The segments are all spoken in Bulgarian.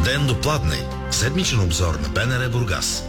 Ден допладне. Седмичен обзор на БНР Бургас.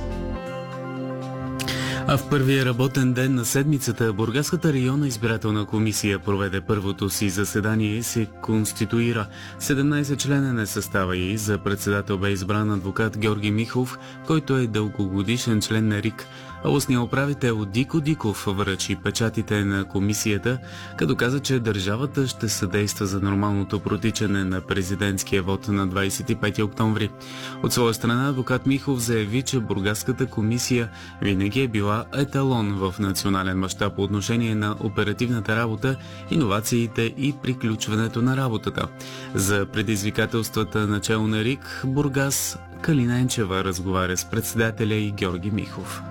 А в първия работен ден на седмицата Бургаската районна избирателна комисия проведе първото си заседание и се конституира. 17-членен е състава и за председател бе избран адвокат Георги Михов, който е дългогодишен член на РИК. Областният управител Дико Диков връчи печатите на комисията, като каза, че държавата ще съдейства за нормалното протичане на президентския вод на 25 октомври. От своя страна адвокат Михов заяви, че Бургаската комисия винаги е била еталон в национален мащаб по отношение на оперативната работа, иновациите и приключването на работата. За предизвикателствата начало на РИК Бургас Калина Енчева разговаря с председателя и Георги Михов.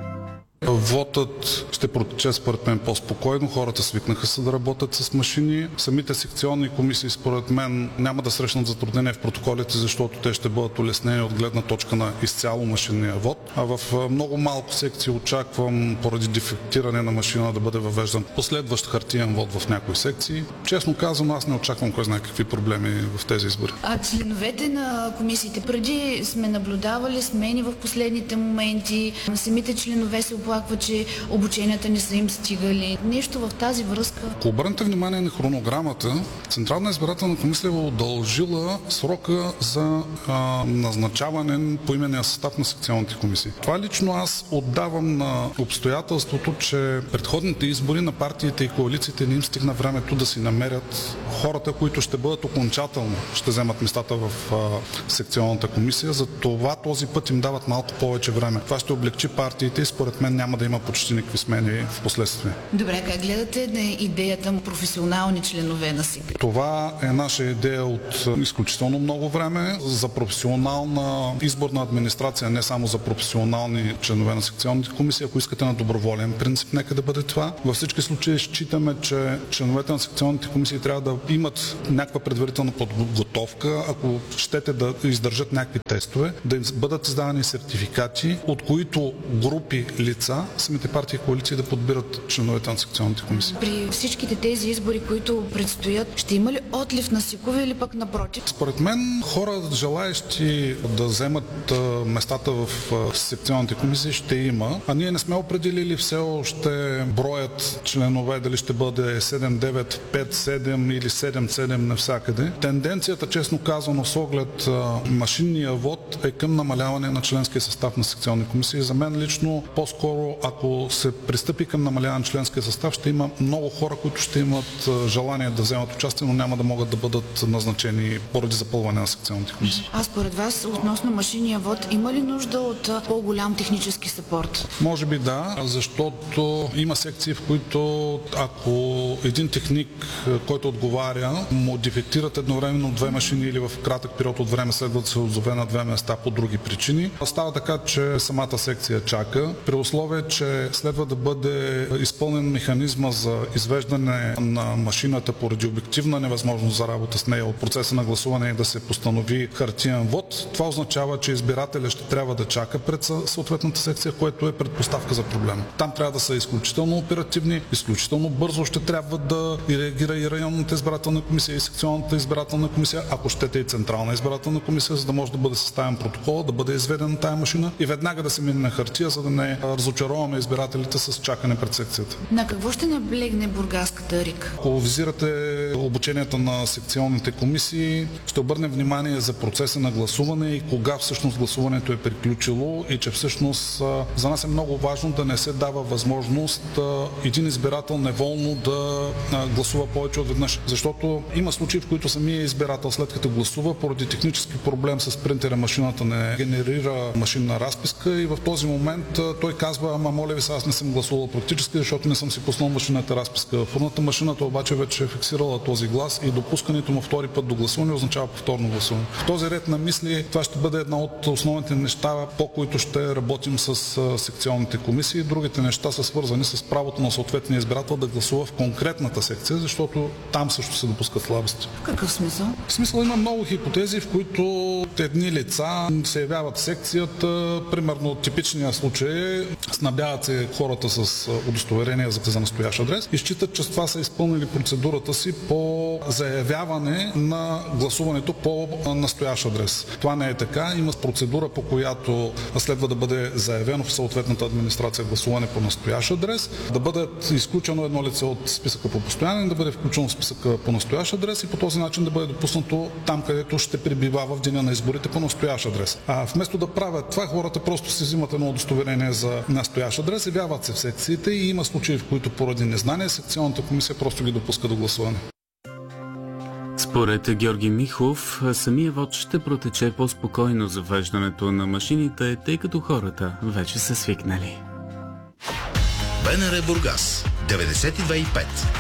Вотът ще протече според мен по-спокойно, хората свикнаха се да работят с машини. Самите секционни комисии според мен няма да срещнат затруднения в протоколите, защото те ще бъдат улеснени от гледна точка на изцяло машинния вод. А в много малко секции очаквам поради дефектиране на машина да бъде въвеждан последващ хартиен вод в някои секции. Честно казвам, аз не очаквам кой знае какви проблеми в тези избори. А членовете на комисиите преди сме наблюдавали смени в последните моменти. Самите членове се оплакват, че обученията не са им стигали. Нещо в тази връзка. Ако обърнете внимание на хронограмата, Централна избирателна комисия е удължила срока за назначаване на поименния състав на секционните комисии. Това лично аз отдавам на обстоятелството, че предходните избори на партиите и коалициите не им стигна времето да си намерят хората, които ще бъдат окончателно, ще вземат местата в секционната комисия. За това този път им дават малко повече време. Това ще облегчи партиите и според мен няма да има почти никакви смени в последствие. Добре, как гледате на идеята му професионални членове на СИК? Това е наша идея от изключително много време за професионална изборна администрация, не само за професионални членове на секционните комисии. Ако искате на доброволен принцип, нека да бъде това. Във всички случаи считаме, че членовете на секционните комисии трябва да имат някаква предварителна подготовка, ако щете да издържат някакви тестове, да им бъдат издавани сертификати, от които групи лица, самите партии и коалиции да подбират членовете на секционните комисии. При всичките тези избори, които предстоят, ще има ли отлив на СИКове или пък напротив? Според мен хора, желаещи да вземат местата в секционните комисии, ще има. А ние не сме определили все още броят членове, дали ще бъде 7-9, 5-7 или 7-7 навсякъде. Тенденцията, честно казано, с оглед машинния вод е към намаляване на членския състав на секционни комисии. За мен лично по-скоро, ако се пристъпи към намаляване на членския състав, ще има много хора, които ще имат желание да вземат участие, но няма да могат да бъдат назначени поради запълване на секционните комисии. А според вас, относно машинния вод, има ли нужда от по-голям технически съпорт? Може би да, защото има секции, в които ако един техник, който отговаря, му дефектират едновременно две машини или в кратък период от време следва да се отзове на две места по други причини, става така, че самата секция чака. При условие, че следва да бъде изпълнен механизма за извеждане на машината поради обективна невъзможност за работа с нея от процеса на гласуване и да се постанови хартиен вод, това означава, че избирателя ще трябва да чака пред съответната секция, което е предпоставка за проблема. Там трябва да са изключително оперативни, изключително бързо ще трябва да реагира и районната избирателна комисия, и секционната избирателна комисия, ако щете и Централна избирателна комисия, за да може да бъде съставен протокол, да бъде изведена тая машина и веднага да се мине на хартия, за да не разочароваме избирателите с чакане пред секцията. На какво ще наблегне бургаската РИК? Ако визирате обученията на секционните комисии, ще обърнем внимание за процеса на гласуване и кога всъщност гласуването е приключило и че всъщност за нас е много важно да не се дава възможност един избирател неволно да гласува повече от веднъж. Защото има случаи, в които самия избирател след като гласува, поради технически проблем с принтера машината не генерира машинна разписка и в този момент той казва: ама моля ви се, аз не съм гласувал практически, защото не съм си пуснал машинната разписка. В урната машината обаче вече е фиксирала този глас и допускането му втори път до гласуване означава повторно гласуване. В този ред на мисли това ще бъде една от основните неща, по които ще работим с секционните комисии. Другите неща са свързани с правото на съответния избирател да гласува в конкретната секция, защото там също се допускат слабости. В какъв смисъл? В смисъл има много хипотези, в които едни лица се явяват в секцията. Примерно типичният случай снабдяват се хората с удостоверение за настоящ адрес и считат, че с това са изпълнили процедурата си по заявяване на гласуването по настоящ адрес. Това не е така. Има процедура, по която следва да бъде заявено в съответната администрация гласуване по настоящ адрес, да бъде изключено едно лице от списъка по постоянен, да бъде включено в списъка по настоящ адрес и по този начин да бъде допуснато там, където ще пребивава в деня на изборите по настоящ адрес. А вместо да правят това, хората просто си взимат едно удостоверение за настоящ адрес, явяват се в секциите и има случаи, в които поради незнание секционната комисия просто ги допуска до гласуване. Според Георги Михов, самия вод ще протече по-спокойно за въвеждането на машините, тъй като хората вече са свикнали. БНР Бургас 92,5